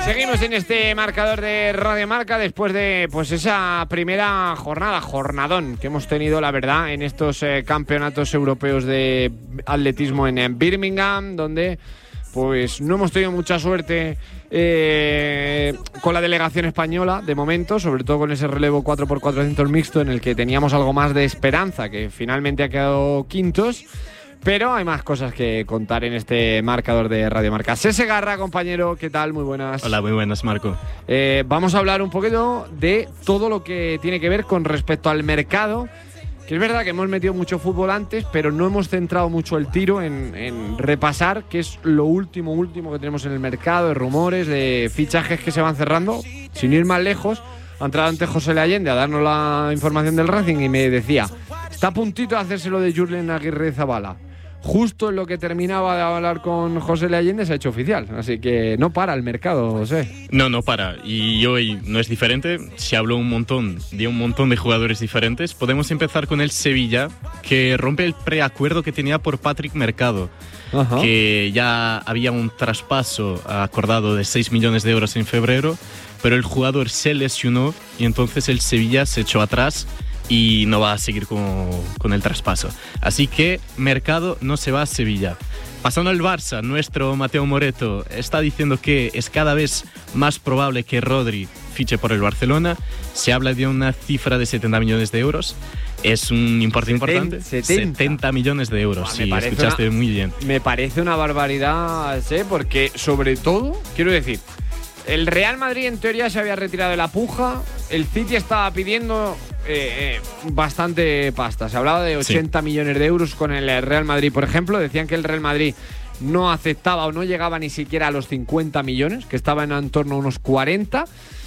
Seguimos en este marcador de Radio Marca después de esa primera jornadón que hemos tenido, la verdad, en estos campeonatos europeos de atletismo en Birmingham, donde pues no hemos tenido mucha suerte con la delegación española de momento, sobre todo con ese relevo 4x400 mixto en el que teníamos algo más de esperanza, que finalmente ha quedado quintos. Pero hay más cosas que contar en este marcador de Radio Marca. Sese Garra, compañero, ¿qué tal? Muy buenas. Hola, muy buenas, Marco. Vamos a hablar un poquito de todo lo que tiene que ver con respecto al mercado, que es verdad que hemos metido mucho fútbol antes, pero no hemos centrado mucho el tiro en repasar qué es lo último que tenemos en el mercado, de rumores, de fichajes que se van cerrando. Sin ir más lejos, ha entrado antes José Le Allende a darnos la información del Racing y me decía, está a puntito de hacerse lo de Julen Aguirre Zabala. Justo en lo que terminaba de hablar con José Le Allende se ha hecho oficial, así que no para el mercado, José. No para, y hoy no es diferente, se habló un montón de jugadores diferentes. Podemos empezar con el Sevilla, que rompe el preacuerdo que tenía por Patrick Mercado. Ajá. Que ya había un traspaso acordado de 6 millones de euros en febrero, pero el jugador se lesionó y entonces el Sevilla se echó atrás y no va a seguir con el traspaso. Así que Mercado no se va a Sevilla. Pasando al Barça, nuestro Mateo Moreto está diciendo que es cada vez más probable que Rodri fiche por el Barcelona. Se habla de una cifra de 70 millones de euros. Es un importe importante. 70 millones de euros, sí, escuchaste muy bien. Me parece una barbaridad, ¿sí? Porque sobre todo, quiero decir, el Real Madrid en teoría se había retirado de la puja, el City estaba pidiendo bastante pasta. Se hablaba de 80 millones de euros con el Real Madrid, por ejemplo. Decían que el Real Madrid no aceptaba o no llegaba ni siquiera a los 50 millones, que estaba en torno a unos 40.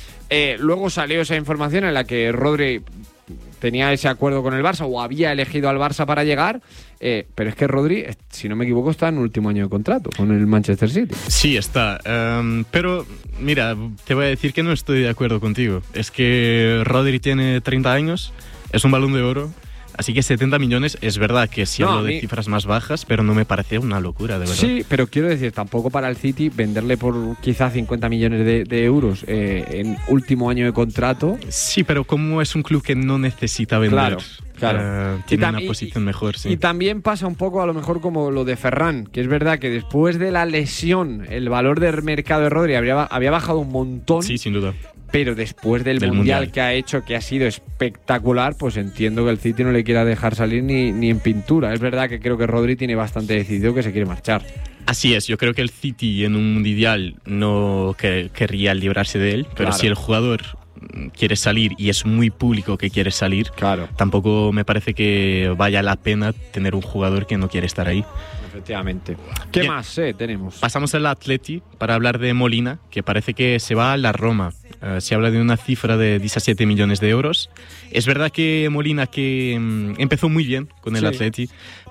Luego salió esa información en la que Rodri tenía ese acuerdo con el Barça o había elegido al Barça para llegar, pero es que Rodri, si no me equivoco, está en el último año de contrato con el Manchester City. Sí, está, pero mira, te voy a decir que no estoy de acuerdo contigo. Es que Rodri tiene 30 años, es un Balón de Oro. Así que 70 millones es verdad que sí hablo de cifras más bajas, pero no me parece una locura, de verdad. Sí, pero quiero decir, tampoco para el City venderle por quizá 50 millones de euros en último año de contrato. Sí, pero como es un club que no necesita vender, claro. tiene una posición mejor. Sí. Y también pasa un poco a lo mejor como lo de Ferran, que es verdad que después de la lesión el valor del mercado de Rodri había bajado un montón. Sí, sin duda. Pero después del mundial que ha hecho, que ha sido espectacular, pues entiendo que el City no le quiera dejar salir ni en pintura. Es verdad que creo que Rodri tiene bastante decidido que se quiere marchar. Así es, yo creo que el City en un mundial no querría librarse de él, pero si el jugador quiere salir y es muy público que quiere salir, tampoco me parece que vaya la pena tener un jugador que no quiere estar ahí. Efectivamente. ¿Qué Bien. más tenemos? Pasamos al Atleti para hablar de Molina, que parece que se va a la Roma. Se habla de una cifra de 17 millones de euros. Es verdad que Molina que empezó muy bien con el Atleti,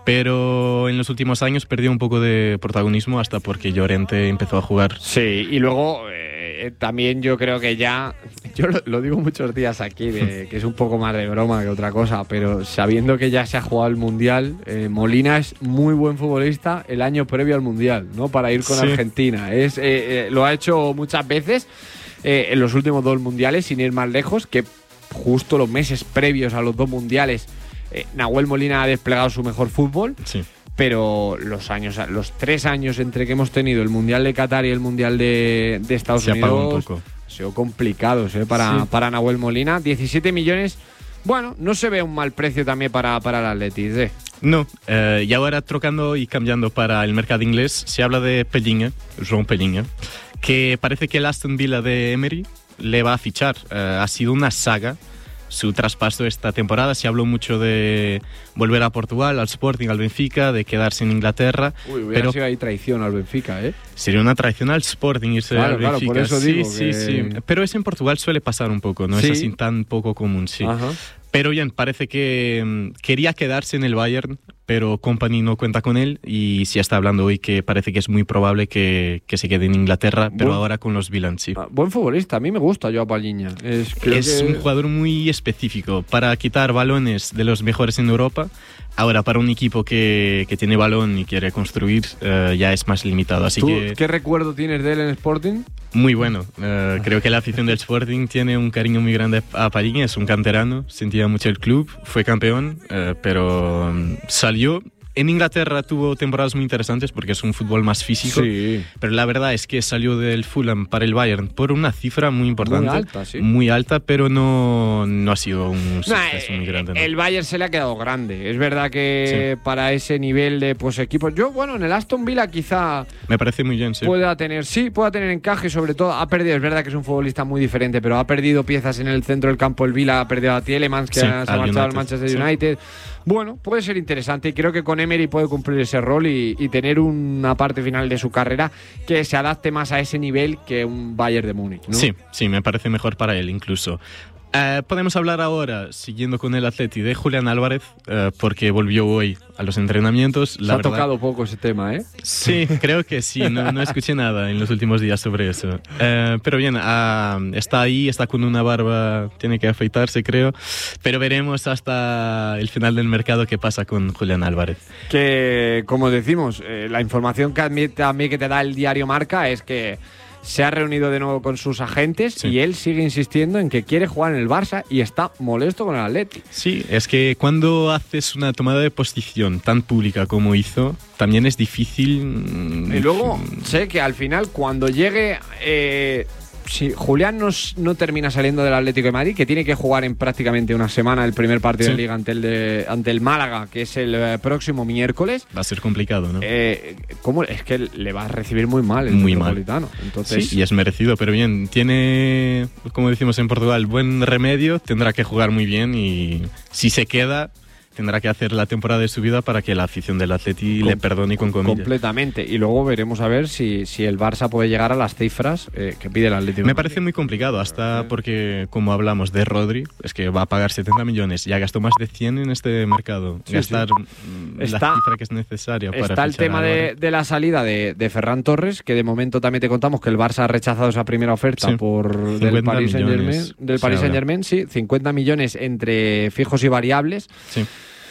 pero en los últimos años perdió un poco de protagonismo hasta porque Llorente empezó a jugar. Sí, y luego también yo creo que ya, yo lo digo muchos días aquí, que es un poco más de broma que otra cosa, pero sabiendo que ya se ha jugado el Mundial, Molina es muy buen futbolista el año previo al Mundial, ¿no? Para ir con Argentina. Lo ha hecho muchas veces en los últimos 2 mundiales, sin ir más lejos, que justo los meses previos a los 2 mundiales Nahuel Molina ha desplegado su mejor fútbol. Sí. Pero los 3 años entre que hemos tenido el Mundial de Qatar y el Mundial de Estados Unidos un poco. han sido complicados para Nahuel Molina. 17 millones, bueno, no se ve un mal precio también para el Atleti. No, y ahora trocando y cambiando para el mercado inglés, se habla de João Pellinha, que parece que el Aston Villa de Emery le va a fichar. Ha sido una saga su traspaso esta temporada. Se habló mucho de volver a Portugal, al Sporting, al Benfica, de quedarse en Inglaterra. Hubiera sido ahí traición al Benfica, ¿eh? Sería una traición al Sporting irse al Benfica. Claro, por eso digo sí. Pero eso en Portugal suele pasar un poco, no es así tan poco común, sí. Ajá. Pero bien, parece que quería quedarse en el Bayern, pero Kompany no cuenta con él y se está hablando hoy que parece que es muy probable que se quede en Inglaterra, pero ahora con los Villans, sí. Buen futbolista, a mí me gusta Joao Palhinha. Es un jugador muy específico para quitar balones de los mejores en Europa. Ahora, para un equipo que tiene balón y quiere construir, ya es más limitado. Así que, ¿qué recuerdo tienes de él en Sporting? Muy bueno. Creo que la afición del Sporting tiene un cariño muy grande a Palhinha. Es un canterano, sentía mucho el club, fue campeón, pero salió. En Inglaterra tuvo temporadas muy interesantes porque es un fútbol más físico, sí. Pero la verdad es que salió del Fulham para el Bayern por una cifra muy importante. Muy alta, sí. Muy alta, pero no ha sido un suceso muy grande. ¿No? El Bayern se le ha quedado grande. Es verdad que para ese nivel de equipos... en el Aston Villa quizá... Me parece muy bien, sí. Pueda tener encaje, sobre todo ha perdido, es verdad que es un futbolista muy diferente, pero ha perdido piezas en el centro del campo el Villa, ha perdido a Tielemans, que se ha marchado al Manchester United. Bueno, puede ser interesante y creo que con Emery puede cumplir ese rol y tener una parte final de su carrera que se adapte más a ese nivel que un Bayern de Múnich, ¿no? Sí, me parece mejor para él incluso. Podemos hablar ahora, siguiendo con el Atleti, de Julián Álvarez, porque volvió hoy a los entrenamientos. Se ha tocado poco ese tema, ¿eh? Sí, creo que sí, no escuché nada en los últimos días sobre eso. Pero bien, está ahí, está con una barba, tiene que afeitarse, creo. Pero veremos hasta el final del mercado qué pasa con Julián Álvarez. Que, como decimos, la información que también que te da el diario Marca es que se ha reunido de nuevo con sus agentes y él sigue insistiendo en que quiere jugar en el Barça y está molesto con el Atleti. Sí, es que cuando haces una tomada de posición tan pública como hizo, también es difícil. Y luego sé que al final cuando llegue... si Julián no termina saliendo del Atlético de Madrid, que tiene que jugar en prácticamente una semana el primer partido de Liga ante el Málaga, que es el próximo miércoles. Va a ser complicado, ¿no? ¿Cómo? Es que le va a recibir muy mal el Metropolitano. Entonces, sí, y es merecido, pero bien, tiene, como decimos en Portugal, buen remedio, tendrá que jugar muy bien y si se queda... tendrá que hacer la temporada de su vida para que la afición del Atleti le perdone con comillas. Completamente. Y luego veremos a ver si el Barça puede llegar a las cifras que pide el Atlético. Me parece muy complicado, hasta porque, como hablamos de Rodri, es que va a pagar 70 millones. Ya gastó más de 100 en este mercado. Gastar la cifra que es necesaria para Está el tema de la salida de Ferran Torres, que de momento también te contamos que el Barça ha rechazado esa primera oferta del Paris Saint-Germain. Sí, 50 millones entre fijos y variables. Sí.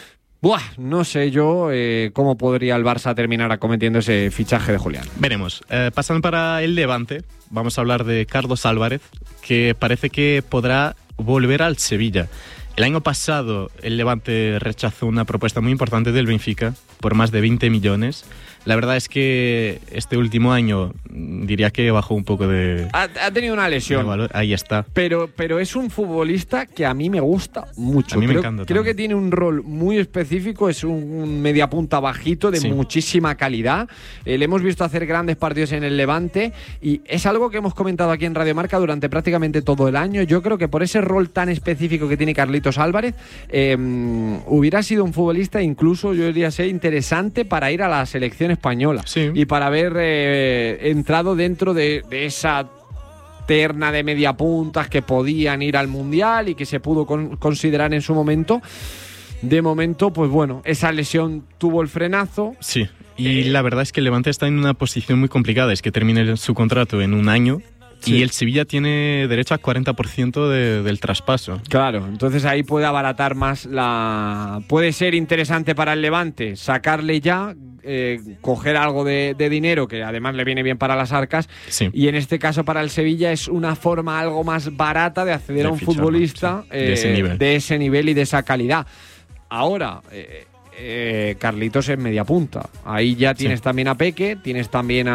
No sé yo cómo podría el Barça terminar acometiendo ese fichaje de Julián. Veremos. Pasando para el Levante, vamos a hablar de Carlos Álvarez, que parece que podrá volver al Sevilla. El año pasado el Levante rechazó una propuesta muy importante del Benfica por más de 20 millones. La verdad es que este último año diría que bajó un poco de... Ha tenido una lesión. Valor. Ahí está. Pero es un futbolista que a mí me gusta mucho. A mí me encanta. Creo que tiene un rol muy específico. Es un mediapunta bajito de muchísima calidad. Le hemos visto hacer grandes partidos en el Levante y es algo que hemos comentado aquí en Radio Marca durante prácticamente todo el año. Yo creo que por ese rol tan específico que tiene Carlitos Álvarez, hubiera sido un futbolista incluso, yo diría, interesante para ir a la selección española y para haber entrado dentro de esa terna de mediapuntas que podían ir al Mundial y que se pudo considerar en su momento. De momento, pues bueno, esa lesión tuvo el frenazo. Sí, y la verdad es que el Levante está en una posición muy complicada, es que termine su contrato en un año. Sí. Y el Sevilla tiene derecho a 40% del traspaso. Claro, entonces ahí puede abaratar más Puede ser interesante para el Levante sacarle ya, coger algo de dinero que además le viene bien para las arcas. Sí. Y en este caso para el Sevilla es una forma algo más barata de acceder a un futbolista de ese nivel y de esa calidad. Ahora... Carlitos es media punta. Ahí ya tienes también a Peque, tienes también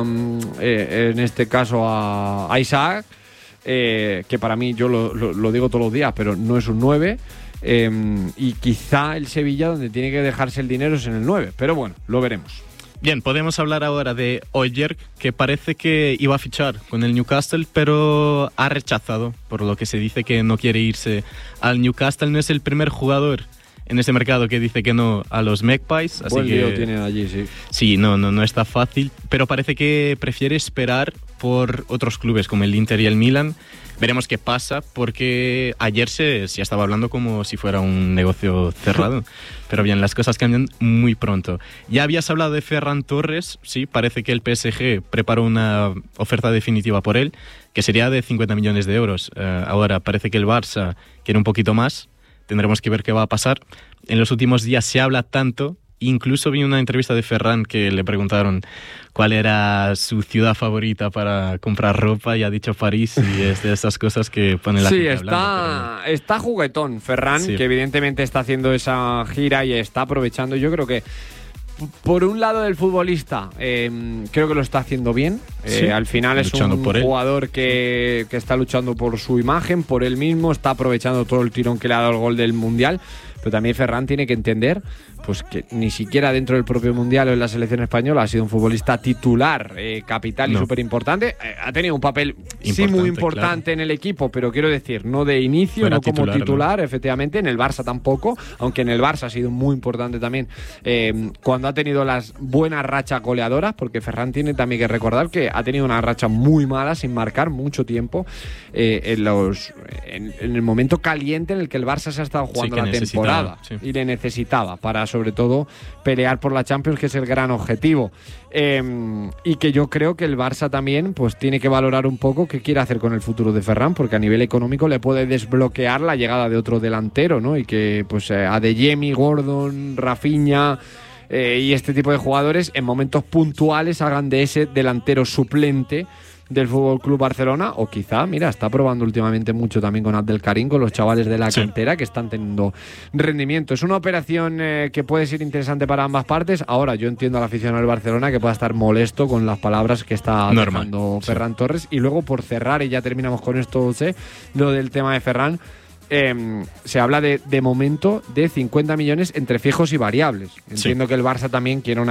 en este caso a Isaac, que para mí, yo lo digo todos los días, pero no es un 9. Y quizá el Sevilla donde tiene que dejarse el dinero es en el 9. Pero bueno, lo veremos. Bien, podemos hablar ahora de Højbjerg, que parece que iba a fichar con el Newcastle, pero ha rechazado, por lo que se dice que no quiere irse al Newcastle. No es el primer jugador en este mercado que dice que no a los Magpies. Así Buen lío que tienen allí, sí. Sí, no está fácil, pero parece que prefiere esperar por otros clubes como el Inter y el Milan. Veremos qué pasa, porque ayer se estaba hablando como si fuera un negocio cerrado. Pero bien, las cosas cambian muy pronto. Ya habías hablado de Ferran Torres. Sí, parece que el PSG preparó una oferta definitiva por él, que sería de 50 millones de euros. Ahora parece que el Barça quiere un poquito más. Tendremos que ver qué va a pasar. En los últimos días se habla tanto. Incluso vi una entrevista de Ferran que le preguntaron cuál era su ciudad favorita para comprar ropa y ha dicho París, y es de esas cosas que pone la gente hablando. Sí, está juguetón Ferran, sí, que evidentemente está haciendo esa gira y está aprovechando. Yo creo que por un lado del futbolista creo que lo está haciendo bien. Sí, al final es un jugador que está luchando por su imagen, por él mismo, está aprovechando todo el tirón que le ha dado el gol del Mundial. Pero también Ferran tiene que entender pues que ni siquiera dentro del propio Mundial o en la selección española ha sido un futbolista titular, capital y súper importante. Ha tenido un papel sí muy importante, claro, en el equipo, pero quiero decir, no de inicio, no como titular, ¿no? Efectivamente. En el Barça tampoco, aunque en el Barça ha sido muy importante también cuando ha tenido las buenas rachas goleadoras, porque Ferran tiene también que recordar que ha tenido una racha muy mala sin marcar mucho tiempo en el momento caliente en el que el Barça se ha estado jugando la temporada, y le necesitaba para sobre todo pelear por la Champions, que es el gran objetivo. Y que yo creo que el Barça también pues tiene que valorar un poco qué quiere hacer con el futuro de Ferran, porque a nivel económico le puede desbloquear la llegada de otro delantero, ¿no? Y que pues Adeyemi, Gordon, Rafinha y este tipo de jugadores en momentos puntuales hagan de ese delantero suplente del Fútbol Club Barcelona, o quizá, mira, está probando últimamente mucho también con Abdelkarim, con los chavales de la cantera que están teniendo rendimiento. Es una operación que puede ser interesante para ambas partes. Ahora, yo entiendo a la afición del Barcelona que pueda estar molesto con las palabras que está dejando Ferran Torres. Y luego, por cerrar, y ya terminamos con esto, lo del tema de Ferran, se habla de momento de 50 millones entre fijos y variables. Entiendo que el Barça también quiere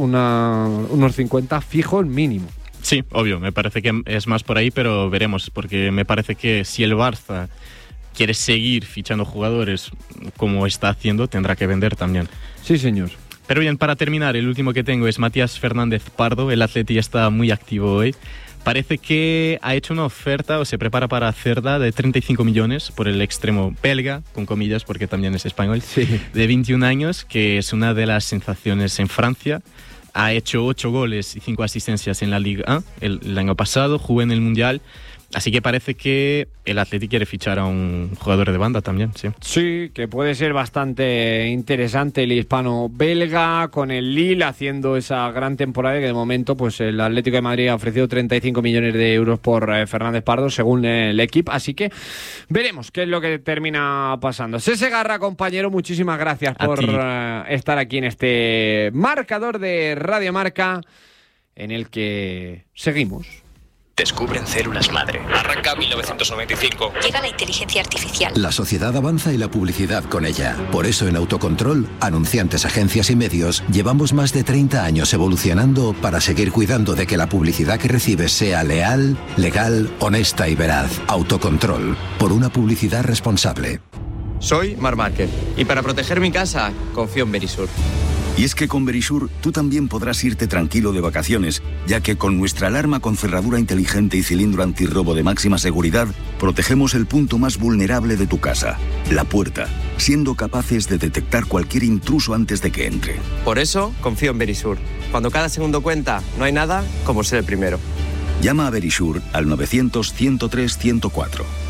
unos 50 fijos mínimo. Sí, obvio, me parece que es más por ahí, pero veremos, porque me parece que si el Barça quiere seguir fichando jugadores como está haciendo, tendrá que vender también. Sí, señor. Pero bien, para terminar, el último que tengo es Matías Fernández Pardo. El Atleti está muy activo hoy. Parece que ha hecho una oferta o se prepara para hacerla de 35 millones por el extremo belga, con comillas porque también es español, de 21 años, que es una de las sensaciones en Francia. Ha hecho 8 goles y 5 asistencias en la Liga 1 el año pasado, jugó en el Mundial. Así que parece que el Atleti quiere fichar a un jugador de banda también, sí. Sí, que puede ser bastante interesante el hispano-belga, con el Lille haciendo esa gran temporada, que de momento pues el Atlético de Madrid ha ofrecido 35 millones de euros por Fernández Pardo, según el equipo. Así que veremos qué es lo que termina pasando. Cesc Garra, compañero, muchísimas gracias por estar aquí en este marcador de Radio Marca, en el que seguimos. Descubren células madre. Arranca 1995. Llega la inteligencia artificial. La sociedad avanza y la publicidad con ella. Por eso en Autocontrol, anunciantes, agencias y medios, llevamos más de 30 años evolucionando para seguir cuidando de que la publicidad que recibes sea leal, legal, honesta y veraz. Autocontrol. Por una publicidad responsable. Soy Marc Márquez y para proteger mi casa confío en Verisur. Y es que con Verisur tú también podrás irte tranquilo de vacaciones, ya que con nuestra alarma con cerradura inteligente y cilindro antirrobo de máxima seguridad, protegemos el punto más vulnerable de tu casa, la puerta, siendo capaces de detectar cualquier intruso antes de que entre. Por eso confío en Verisur. Cuando cada segundo cuenta, no hay nada como ser el primero. Llama a Verisur al 900-103-104.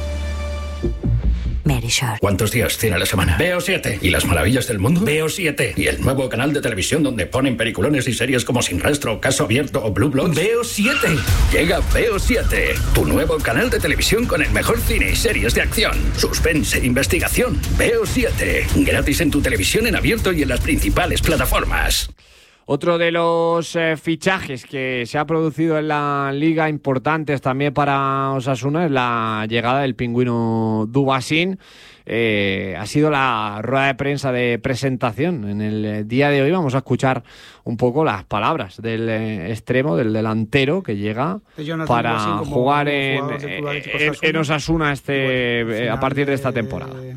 Verisur. ¿Cuántos días tiene la semana? Veo 7. ¿Y las maravillas del mundo? Veo 7. ¿Y el nuevo canal de televisión donde ponen peliculones y series como Sin Rastro, Caso Abierto o Blue Bloods? Veo 7. Llega Veo 7, tu nuevo canal de televisión con el mejor cine y series de acción, suspense e investigación. Veo 7. Gratis en tu televisión en abierto y en las principales plataformas. Otro de los fichajes que se ha producido en la Liga, importantes también para Osasuna, es la llegada del pingüino Dubasín. Ha sido la rueda de prensa de presentación. En el día de hoy vamos a escuchar un poco las palabras del extremo, del delantero que llega para jugar en Osasuna a partir de esta temporada.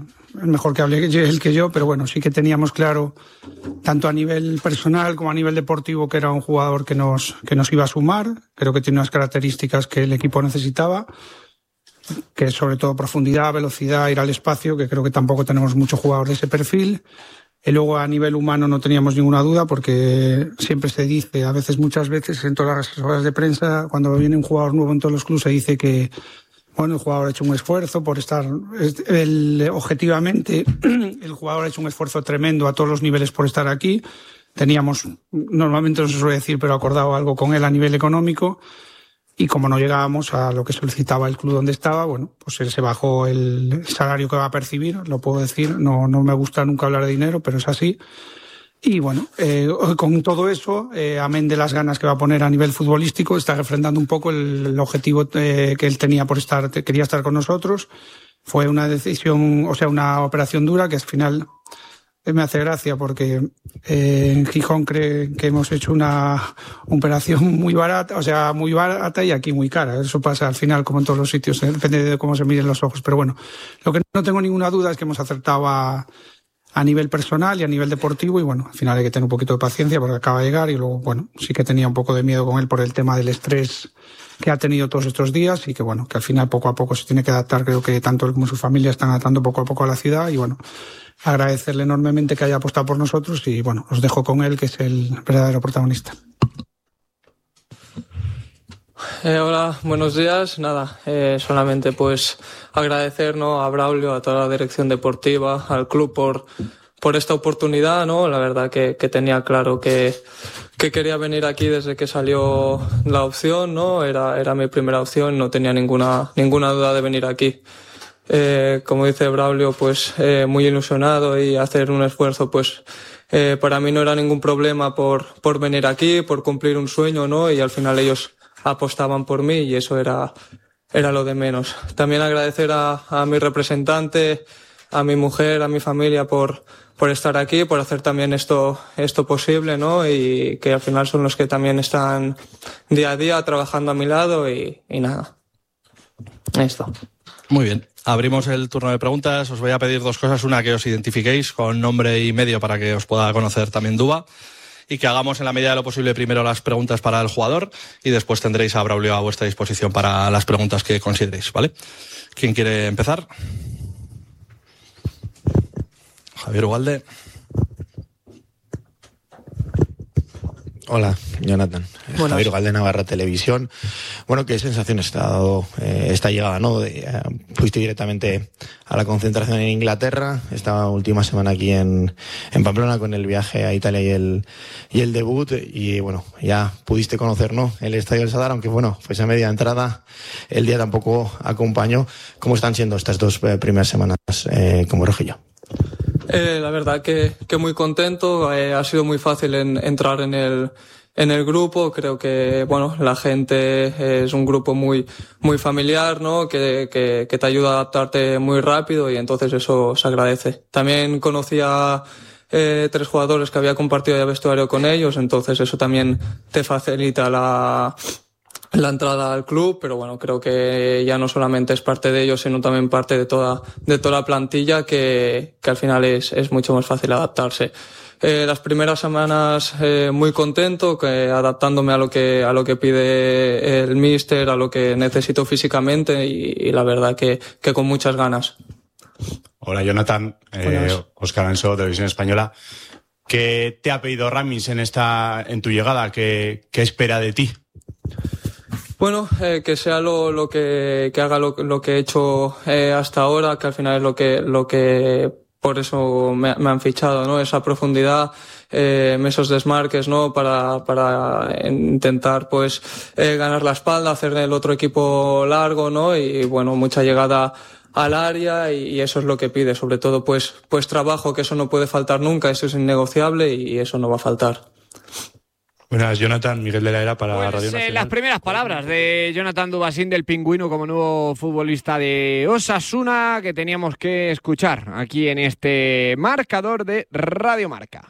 es mejor que hable él que yo, pero bueno, sí que teníamos claro, tanto a nivel personal como a nivel deportivo, que era un jugador que nos iba a sumar. Creo que tiene unas características que el equipo necesitaba, que es sobre todo profundidad, velocidad, ir al espacio, que creo que tampoco tenemos mucho jugador de ese perfil. Y luego a nivel humano no teníamos ninguna duda, porque siempre se dice, muchas veces en todas las horas de prensa, cuando viene un jugador nuevo en todos los clubes, se dice que el jugador ha hecho un esfuerzo por estar... Objetivamente, el jugador ha hecho un esfuerzo tremendo a todos los niveles por estar aquí. Teníamos, normalmente no se suele decir, pero acordado algo con él a nivel económico. Y como no llegábamos a lo que solicitaba el club donde estaba, pues él se bajó el salario que va a percibir, lo puedo decir. No me gusta nunca hablar de dinero, pero es así. Y con todo eso, amén de las ganas que va a poner a nivel futbolístico, está refrendando un poco el objetivo que él tenía quería estar con nosotros. Fue una decisión, una operación dura, que al final me hace gracia, porque en Gijón creen que hemos hecho una operación muy barata, y aquí muy cara. Eso pasa al final, como en todos los sitios, depende de cómo se miren los ojos. Pero bueno, lo que no tengo ninguna duda es que hemos acertado a nivel personal y a nivel deportivo, y al final hay que tener un poquito de paciencia porque acaba de llegar. Y luego, sí que tenía un poco de miedo con él por el tema del estrés que ha tenido todos estos días, y que al final poco a poco se tiene que adaptar. Creo que tanto él como su familia están adaptando poco a poco a la ciudad, y agradecerle enormemente que haya apostado por nosotros, y os dejo con él, que es el verdadero protagonista. Hola, buenos días. Solamente agradecer a Braulio, a toda la dirección deportiva, al club por esta oportunidad, La verdad que tenía claro que quería venir aquí desde que salió la opción, Era mi primera opción, no tenía ninguna duda de venir aquí. Como dice Braulio, muy ilusionado, y hacer un esfuerzo, para mí no era ningún problema por venir aquí, por cumplir un sueño, Y al final ellos apostaban por mí, y eso era lo de menos. También agradecer a mi representante, a mi mujer, a mi familia por estar aquí, por hacer también esto posible, Y que al final son los que también están día a día trabajando a mi lado, y nada. Esto. Muy bien. Abrimos el turno de preguntas. Os voy a pedir dos cosas. Una, que os identifiquéis con nombre y medio para que os pueda conocer también Duba, y que hagamos en la medida de lo posible primero las preguntas para el jugador, y después tendréis a Braulio a vuestra disposición para las preguntas que consideréis, ¿vale? ¿Quién quiere empezar? Javier Ugalde. Hola, Jonathan. Buenas. Javier Ugalde, Navarra Televisión. ¿Qué sensaciones te ha dado esta llegada, fuiste directamente a la concentración en Inglaterra, esta última semana aquí en Pamplona, con el viaje a Italia y el debut, y ya pudiste conocer, el Estadio del Sadar, aunque fuese a media entrada, el día tampoco acompañó. ¿Cómo están siendo estas dos primeras semanas como rojillo? La verdad que muy contento. Ha sido muy fácil entrar en el grupo. Creo que la gente es un grupo muy familiar, que te ayuda a adaptarte muy rápido, y entonces eso se agradece. También conocí a 3 jugadores que había compartido ya vestuario con ellos, entonces eso también te facilita la entrada al club, pero creo que ya no solamente es parte de ellos, sino también parte de toda la plantilla, que al final es mucho más fácil adaptarse. Las primeras semanas muy contento, adaptándome a lo que pide el míster, a lo que necesito físicamente, y la verdad que con muchas ganas. Hola, Jonathan. Óscar Anso, Televisión Española. ¿Qué te ha pedido Ramis en tu llegada? ¿Qué espera de ti? Que sea lo que haga lo que he hecho hasta ahora, que al final es lo que por eso me han fichado, Esa profundidad, esos desmarques, para intentar ganar la espalda, hacer el otro equipo largo, y mucha llegada al área, y eso es lo que pide, sobre todo trabajo, que eso no puede faltar nunca, eso es innegociable, y eso no va a faltar. Buenas, Jonathan. Miguel de la Era para Radio Nacional. Las primeras palabras de Jonathan Dubasín, del Pingüino, como nuevo futbolista de Osasuna, que teníamos que escuchar aquí en este marcador de Radio Marca.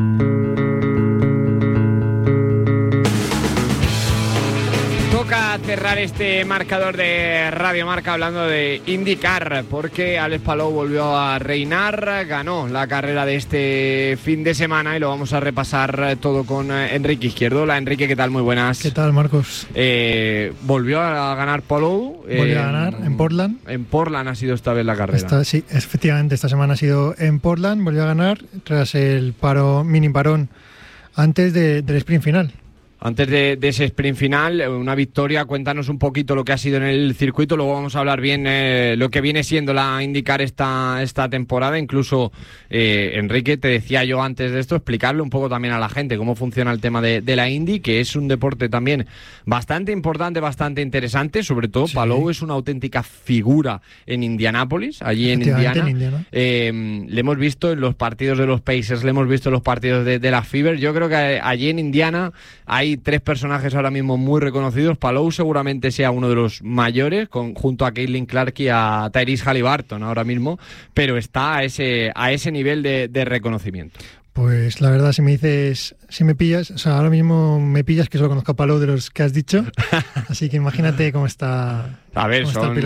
Toca cerrar este marcador de Radio Marca hablando de IndyCar, porque Alex Palou volvió a reinar, ganó la carrera de este fin de semana y lo vamos a repasar todo con Enrique Izquierdo. Hola Enrique, ¿qué tal? Muy buenas. ¿Qué tal, Marcos? Volvió a ganar Palou. Volvió a ganar en Portland. En Portland ha sido esta vez la carrera. Sí, efectivamente, esta semana ha sido en Portland, volvió a ganar tras el mini parón antes del sprint final. Antes de ese sprint final, una victoria. Cuéntanos un poquito lo que ha sido en el circuito, luego vamos a hablar bien lo que viene siendo la IndyCar esta temporada. Incluso, Enrique, te decía yo antes de esto, explicarle un poco también a la gente cómo funciona el tema de la Indy, que es un deporte también bastante importante, bastante interesante. Sobre todo, sí. Palou es una auténtica figura en Indianápolis, allí en Indiana. Le hemos visto en los partidos de los Pacers, le hemos visto en los partidos de la Fever. Yo creo que allí en Indiana hay 3 personajes ahora mismo muy reconocidos. Palou seguramente sea uno de los mayores, junto a Caitlin Clark y a Tyrese Haliburton ahora mismo, pero está a ese nivel de reconocimiento. Pues la verdad, si me pillas, o sea, ahora mismo me pillas que solo conozco a Palou de los que has dicho, así que imagínate cómo está. A ver, son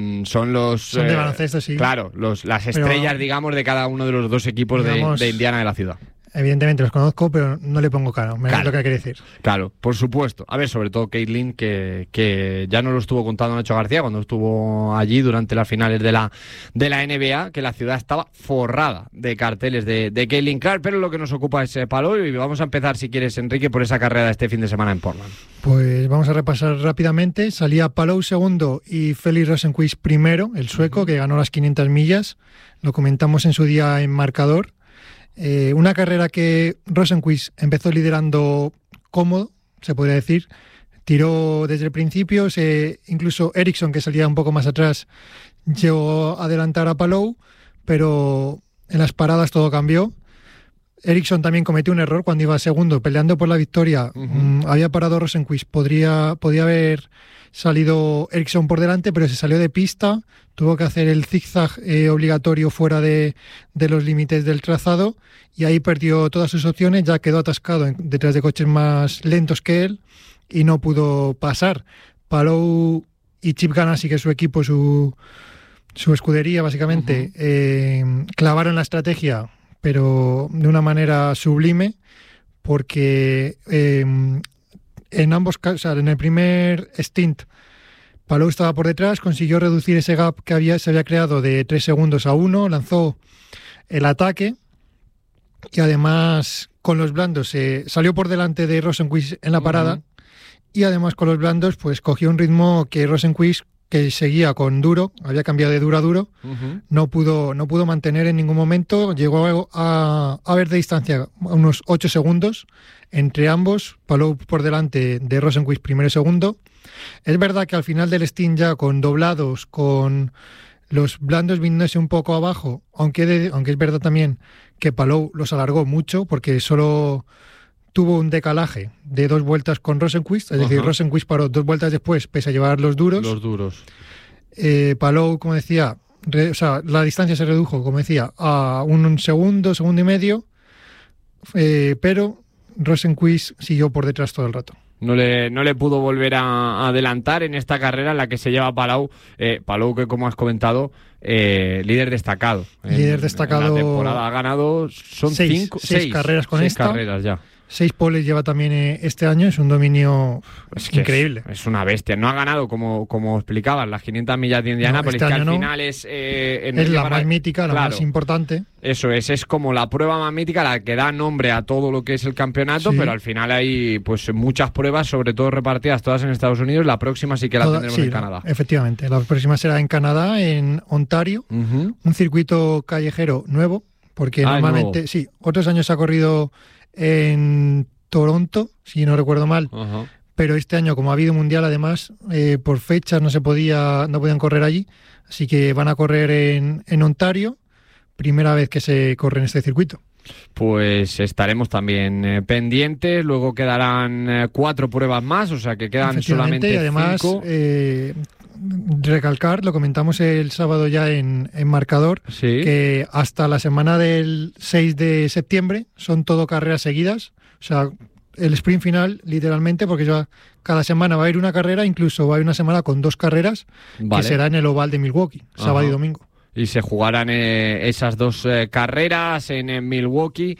de baloncesto, sí. Claro, las estrellas, digamos, de cada uno de los 2 equipos de Indiana de la ciudad. Evidentemente los conozco, pero no le pongo cara, es lo que quiere decir. Claro, por supuesto. A ver, sobre todo Caitlin, que ya nos lo estuvo contando Nacho García cuando estuvo allí durante las finales de la NBA, que la ciudad estaba forrada de carteles de Caitlin Clark, pero lo que nos ocupa es Palou, y vamos a empezar, si quieres, Enrique, por esa carrera de este fin de semana en Portland. Pues vamos a repasar rápidamente. Salía Palou segundo y Felix Rosenqvist primero, el sueco, que ganó las 500 millas. Lo comentamos en su día en marcador. Una carrera que Rosenqvist empezó liderando cómodo, se podría decir. Tiró desde el principio, incluso Ericsson, que salía un poco más atrás, llegó a adelantar a Palou, pero en las paradas todo cambió. Ericsson también cometió un error cuando iba segundo, peleando por la victoria. Había parado Rosenqvist, podía haber salido Ericsson por delante, pero se salió de pista, tuvo que hacer el zigzag obligatorio fuera de los límites del trazado, y ahí perdió todas sus opciones, ya quedó atascado detrás de coches más lentos que él y no pudo pasar. Palou y Chip Ganassi, que es su equipo, su escudería básicamente, clavaron la estrategia, pero de una manera sublime, porque en ambos casos, en el primer stint, Palou estaba por detrás, consiguió reducir ese gap que se había creado de 3 segundos a 1, lanzó el ataque y además con los blandos salió por delante de Rosenqvist en la parada, y además con los blandos pues cogió un ritmo que Rosenqvist, que seguía con duro, había cambiado de duro a duro, no pudo mantener en ningún momento. Llegó a haber de distancia unos 8 segundos entre ambos, Palou por delante de Rosenqvist primero y segundo. Es verdad que al final del stint, ya con doblados, con los blandos viniéndose un poco abajo, aunque es verdad también que Palou los alargó mucho, porque solo tuvo un decalaje de 2 vueltas con Rosenqvist, es decir, Rosenqvist paró 2 vueltas después, pese a llevar los duros. Palou, como decía, la distancia se redujo, como decía, a un segundo y medio, pero Rosenqvist siguió por detrás todo el rato. No le pudo volver a adelantar en esta carrera en la que se lleva Palou. Palou, que como has comentado, líder destacado. Líder destacado. En la temporada ha ganado, son 6 carreras con esta. 6 carreras ya. 6 poles lleva también este año, es un dominio increíble. Es una bestia. No ha ganado, como explicabas, las 500 millas de Indianápolis, que al final es la más mítica, la más importante. Eso es como la prueba más mítica, la que da nombre a todo lo que es el campeonato, pero al final hay pues muchas pruebas, sobre todo repartidas todas en Estados Unidos. La próxima sí que la tendremos en Canadá. Efectivamente, la próxima será en Canadá, en Ontario, un circuito callejero nuevo, porque normalmente, otros años se ha corrido en Toronto, si no recuerdo mal, pero este año, como ha habido mundial, además, por fechas no podían correr allí, así que van a correr en Ontario, primera vez que se corre en este circuito. Pues estaremos también pendientes. Luego quedarán 4 pruebas más, o sea que quedan solamente 5. Y además, recalcar, lo comentamos el sábado ya en marcador, que hasta la semana del 6 de septiembre son todo carreras seguidas. O sea, el sprint final, literalmente, porque ya cada semana va a ir una carrera, incluso va a ir una semana con 2 carreras, que será en el oval de Milwaukee, sábado y domingo. Y se jugarán esas 2 carreras en Milwaukee,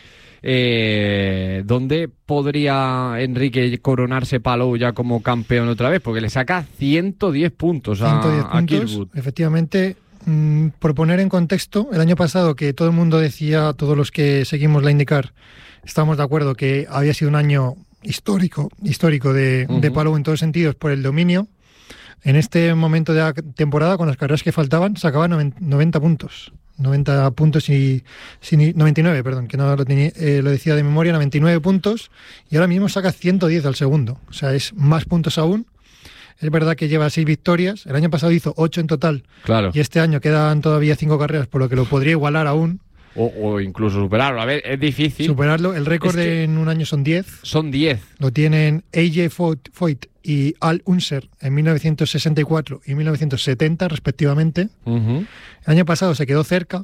donde podría Enrique coronarse Palou ya como campeón otra vez, porque le saca 110 puntos a Kirkwood. Efectivamente. Por poner en contexto, el año pasado, que todo el mundo decía, todos los que seguimos la IndyCar, estábamos de acuerdo que había sido un año histórico de Palou en todos sentidos por el dominio. En este momento de la temporada, con las carreras que faltaban, sacaba 90 puntos. 90 puntos y 99, perdón, que no lo decía de memoria, 99 puntos, y ahora mismo saca 110 al segundo. O sea, es más puntos aún. Es verdad que lleva 6 victorias. El año pasado hizo 8 en total. Claro. Y este año quedan todavía 5 carreras, por lo que lo podría igualar aún. O incluso superarlo. A ver, es difícil. Superarlo. El récord en un año son 10. Son 10. Lo tienen AJ Foyt y Al Unser en 1964 y 1970, respectivamente. El año pasado se quedó cerca.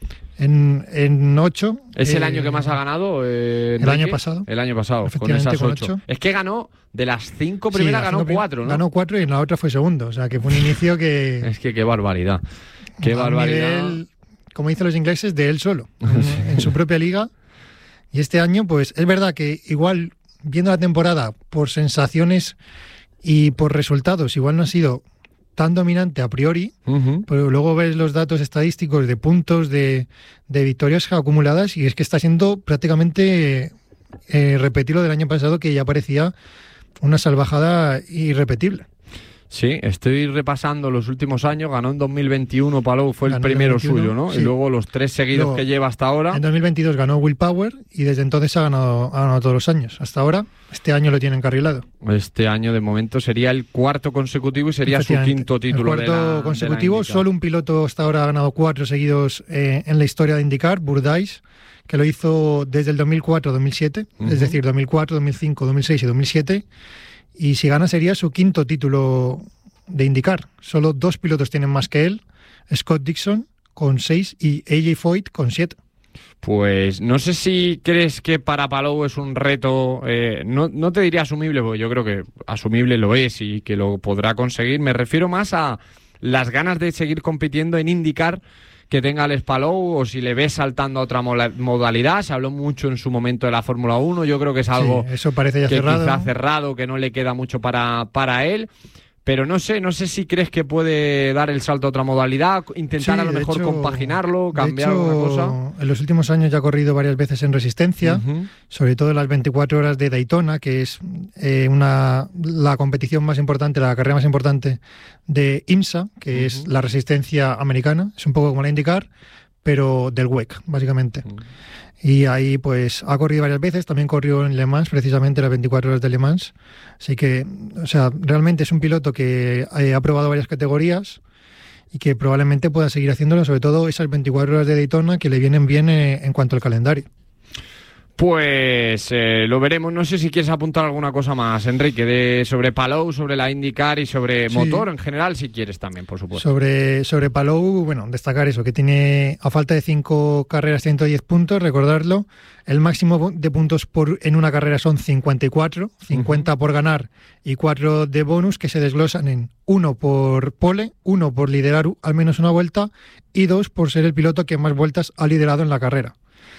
En 8. ¿Es el año que más ha ganado? El año pasado. El año pasado, con esas 8. Es que ganó, de las 5 primeras, ganó 4, ¿no? Ganó 4 y en la otra fue segundo. O sea, que fue un inicio que... Es que qué barbaridad. Qué barbaridad. Nivel, como dicen los ingleses, de él solo, en su propia liga. Y este año, pues, es verdad que igual, viendo la temporada, por sensaciones y por resultados, igual no ha sido tan dominante a priori, pero luego ves los datos estadísticos de puntos, de victorias acumuladas, y es que está siendo prácticamente repetir lo del año pasado, que ya parecía una salvajada irrepetible. Sí, estoy repasando los últimos años. Ganó en 2021, Palou fue el primero suyo, ¿no? Sí. Y luego los 3 seguidos que lleva hasta ahora. En 2022 ganó Will Power y desde entonces ha ganado todos los años. Hasta ahora, este año lo tiene encarrilado. Este año, de momento, sería el 4º consecutivo y sería su 5º título. El 4º consecutivo. Solo un piloto hasta ahora ha ganado 4 seguidos en la historia de IndyCar, Burdais, que lo hizo desde el 2004-2007, es decir, 2004, 2005, 2006 y 2007. Y si gana sería su 5º título de IndyCar. Solo 2 pilotos tienen más que él, Scott Dixon con 6 y AJ Foyt con 7. Pues no sé si crees que para Palou es un reto, no te diría asumible, porque yo creo que asumible lo es y que lo podrá conseguir. Me refiero más a las ganas de seguir compitiendo en IndyCar que tenga Alex Palou, o si le ves saltando a otra modalidad. Se habló mucho en su momento de la Fórmula 1, yo creo que es algo eso parece ya que cerrado, quizá cerrado, que no le queda mucho para él. Pero no sé si crees que puede dar el salto a otra modalidad, intentar a lo mejor compaginarlo, cambiar alguna cosa. En los últimos años ya ha corrido varias veces en resistencia, sobre todo en las 24 horas de Daytona, que es la competición más importante, la carrera más importante de IMSA, que es la resistencia americana. Es un poco como la IndyCar, pero del WEC, básicamente. Y ahí pues ha corrido varias veces, también corrió en Le Mans, precisamente las 24 horas de Le Mans. Así que, o sea, realmente es un piloto que ha probado varias categorías y que probablemente pueda seguir haciéndolo, sobre todo esas 24 horas de Daytona que le vienen bien en cuanto al calendario. Pues lo veremos. No sé si quieres apuntar alguna cosa más, Enrique, sobre Palou, sobre la IndyCar y sobre motor en general, si quieres también, por supuesto. Sobre Palou, bueno, destacar eso, que tiene, a falta de 5 carreras, 110 puntos, recordarlo. El máximo de puntos en una carrera son 54, 50 por ganar y 4 de bonus, que se desglosan en 1 por pole, 1 por liderar al menos una vuelta y 2 por ser el piloto que más vueltas ha liderado en la carrera.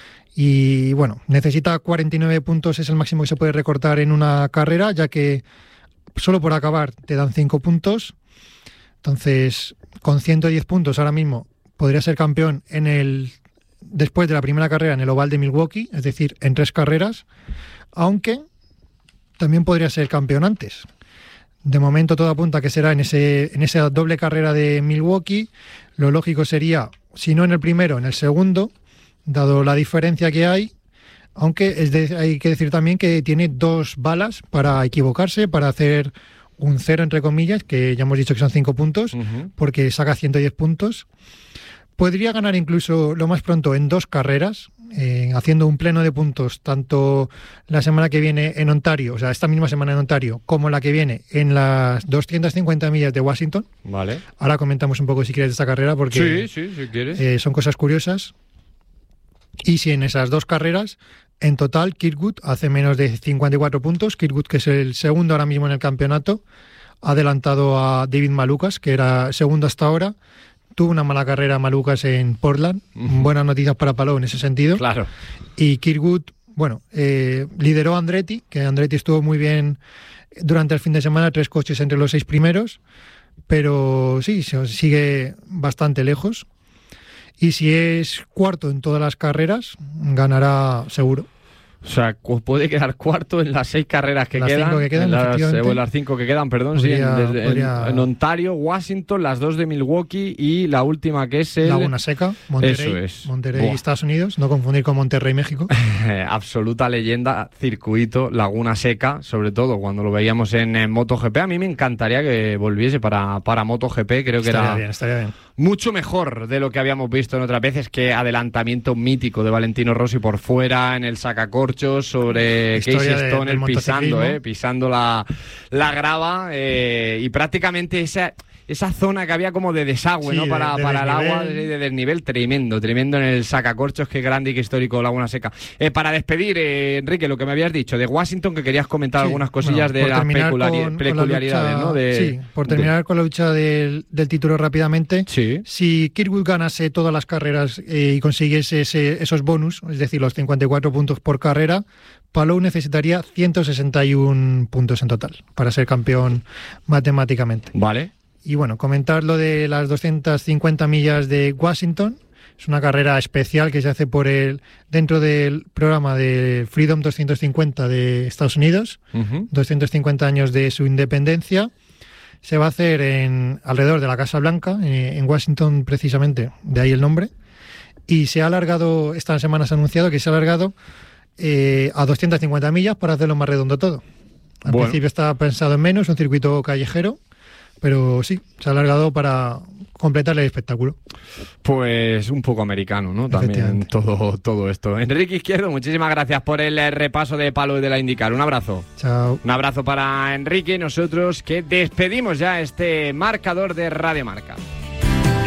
Y bueno, necesita 49 puntos, es el máximo que se puede recortar en una carrera, ya que solo por acabar te dan 5 puntos. Entonces, con 110 puntos ahora mismo podría ser campeón después de la primera carrera en el oval de Milwaukee, es decir, en 3 carreras, aunque también podría ser campeón antes. De momento todo apunta que será en esa doble carrera de Milwaukee. Lo lógico sería, si no en el primero, en el segundo, dado la diferencia que hay, aunque hay que decir también que tiene 2 balas para equivocarse, para hacer un 0 entre comillas, que ya hemos dicho que son 5 puntos, porque saca 110 puntos. Podría ganar incluso lo más pronto en 2 carreras, haciendo un pleno de puntos tanto la semana que viene en Ontario, o sea, esta misma semana en Ontario, como la que viene en las 250 millas de Washington. Vale. Ahora comentamos un poco si quieres de esta carrera, porque sí, si quieres. Son cosas curiosas. Y si en esas 2 carreras En total, Kirkwood hace menos de 54 puntos. Kirkwood, que es el segundo ahora mismo en el campeonato, ha adelantado a David Malukas, que era segundo hasta ahora. Tuvo una mala carrera Malukas en Portland. Buenas noticias para Palou en ese sentido. Claro. Y Kirkwood, lideró a Andretti, que Andretti estuvo muy bien durante el fin de semana, 3 coches entre los 6 primeros, pero sí, se sigue bastante lejos. Y si es cuarto en todas las carreras, ganará seguro. O sea, puede quedar cuarto en las 6 carreras que quedan. 5 que quedan, las 5 que quedan, perdón. En Ontario, Washington, las 2 de Milwaukee y la última que es Laguna Seca, Monterrey. Eso es. Monterrey, Estados Unidos, no confundir con Monterrey, México. Absoluta leyenda, circuito, Laguna Seca, sobre todo cuando lo veíamos en MotoGP. A mí me encantaría que volviese para MotoGP, creo que estaría bien. Mucho mejor de lo que habíamos visto en otras veces, que adelantamiento mítico de Valentino Rossi por fuera, en el sacacorchos, sobre Casey Stoner pisando la grava, y prácticamente esa zona que había como de desagüe, ¿no? Para el agua, de desnivel, tremendo en el sacacorchos. Qué grande y qué histórico Laguna Seca. Para despedir, Enrique, lo que me habías dicho de Washington, que querías comentar algunas cosillas de las peculiaridades, ¿no? Por terminar con la lucha del título rápidamente, si Kirkwood ganase todas las carreras y consiguiese esos bonus, es decir, los 54 puntos por carrera, Palou necesitaría 161 puntos en total para ser campeón matemáticamente. Vale. Y bueno, comentar lo de las 250 millas de Washington. Es una carrera especial que se hace dentro del programa de Freedom 250 de Estados Unidos, 250 años de su independencia. Se va a hacer alrededor de la Casa Blanca, en Washington precisamente, de ahí el nombre. Y se ha alargado, esta semana se ha anunciado que se ha alargado a 250 millas para hacerlo más redondo todo. Al principio estaba pensado en menos, un circuito callejero, pero sí, se ha alargado para completar el espectáculo. Pues un poco americano, ¿no? También todo esto. Enrique Izquierdo, muchísimas gracias por el repaso de Palou y de la IndyCar. Un abrazo. Chao. Un abrazo para Enrique y nosotros, que despedimos ya este marcador de Radio Marca.